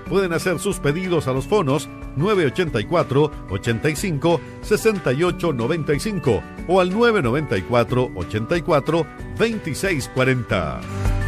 Pueden hacer sus pedidos a los fonos 984-85-6895 o al 994-84-2640.